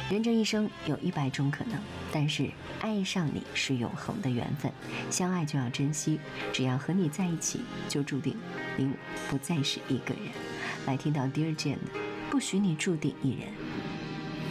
人这一生有100种可能，但是爱上你是永恒的缘分，相爱就要珍惜，只要和你在一起，就注定您不再是一个人。来听到 Dear Jane 的不许你注定一人。